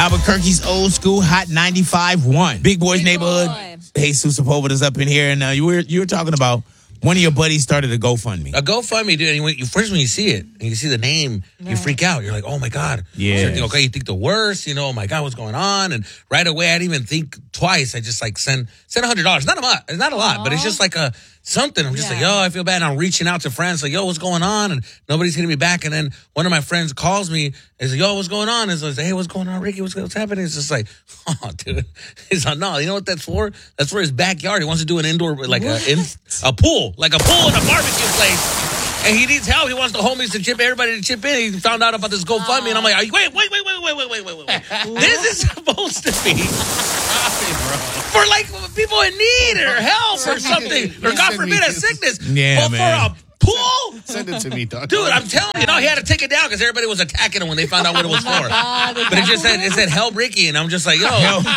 Albuquerque's old school Hot 95.1. Big Boys Neighborhood. Jesus Sepulveda's up in here, and you were talking about one of your buddies started a GoFundMe. A GoFundMe, dude. And first, when you see it and you see the name, you freak out. You're like, oh my God. Yeah. Okay, you think the worst. Oh my God, what's going on? And right away, I didn't even think twice. I just like send $100. Not a lot, but it's just like something. I'm just like, yo, I feel bad. And I'm reaching out to friends like, yo, what's going on? And nobody's hitting me back. And then one of my friends calls me and says, yo, what's going on? And I say, hey, what's going on, Ricky? What's happening? It's just like, oh, dude. He's like, no, you know what that's for? That's for his backyard. He wants to do an indoor, like a pool, in a barbecue place. And he needs help. He wants the homies to everybody to chip in. He found out about this GoFundMe, and I'm like, wait. This is supposed to be for like people in need or help or something, or God forbid a sickness. Yeah, man. For a pool? Send it to me, dog. Dude, I'm telling you, he had to take it down because everybody was attacking him when they found out what it was for. But it said help Ricky, and I'm just like, yo,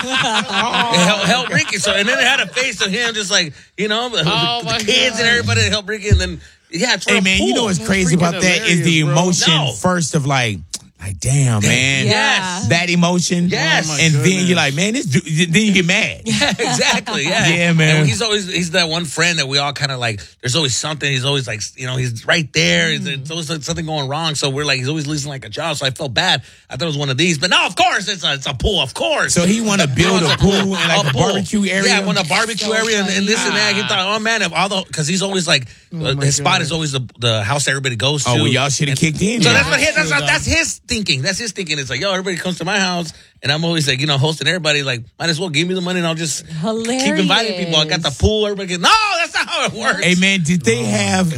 help Ricky. So and then it had a face of him, just like the kids and everybody to help Ricky, and then. Yeah, it's hey, man, pool. you know what's crazy about that is the emotion first of like, damn, man. Yes. That emotion. Yes. And then you're like, man, then you get mad. Yeah, exactly. Yeah. Yeah, man. And he's that one friend that we all kind of like, there's always something. He's always like, he's right there. There's always like something going wrong. So we're like, he's always losing like a job. So I felt bad. I thought it was one of these. But no, of course, it's a pool, of course. So he want to build a pool in like a barbecue area? Yeah, I want a barbecue area and this and that. He thought, oh man, because he's always like, his spot is always the house that everybody goes to. Oh, well, y'all should have kicked in. So that's his thinking. That's his thinking. It's like, yo, everybody comes to my house, and I'm always like, hosting everybody. Like, might as well give me the money, and I'll just keep inviting people. I got the pool. Everybody no, that's not how it works. Hey, man, did they have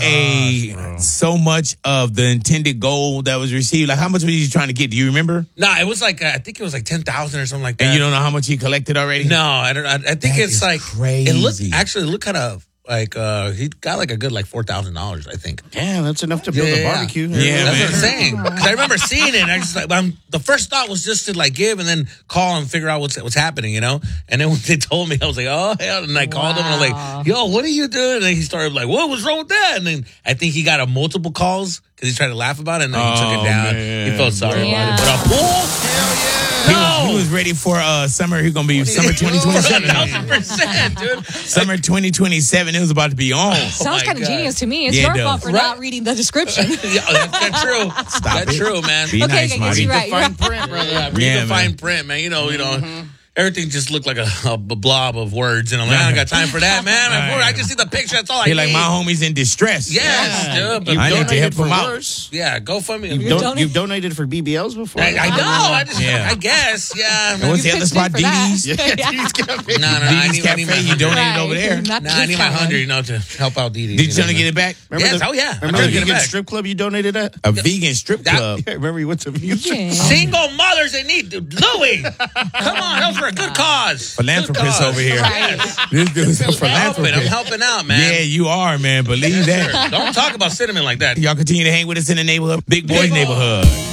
so much of the intended goal that was received? Like, how much were you trying to get? Do you remember? Nah, it was like, I think it was like 10,000 or something like that. And you don't know how much he collected already? No, I don't. I think it's like crazy. It looked kind of. Like he got like a good like $4,000, I think. Damn, that's enough to build a barbecue. Yeah, that's man. what I'm saying. Because I remember seeing it, and I just like the first thought was just to like give and then call and figure out what's happening, And then when they told me, I was like, oh hell! And I called him, and I'm like, yo, what are you doing? And then he started like, what was wrong with that? And then I think he got multiple calls because he tried to laugh about it, and then he took it down. Man. He felt sorry about it. But a pool, hell yeah. He was ready for summer. He's going to be summer 2027. 1,000%, dude. Summer 2027. It was about to be on. Sounds kind of genius to me. It's Yeah, your it fault does. for not reading the description. Yeah, that's true. That's true, man. Be Okay, nice, okay, Marty. you're right. Fine print, brother. Read Yeah, the man. fine print, man. Everything just looked like a blob of words, and I'm like, I don't got time for that, man. I just see the picture. That's all I He need. like, my homie's in distress. Yes, dude. But I need to help for him out. worse. yeah, go for me. You've donated for BBLs before? I know. Yeah. I guess. Yeah. And what's the other spot? DD's? Yeah, D's Cafe. No. I DD's need my Cafe. You donated over there. Not I need my discounted. 100, to help out Didi. Did you trying to get it back? Yes, oh yeah. I'm Remember trying the to get it vegan back. strip club you donated at? A vegan strip club. Yeah, remember you went to vegan strip Yeah. Single mothers in need. Louis, come on, help for a good cause. Philanthropist Good cause. over here. Right. This dude's a I'm philanthropist. helping out, man. Yeah, you are, man. Believe that. Don't talk about cinnamon like that. Y'all continue to hang with us in the neighborhood. Big Boys Neighborhood.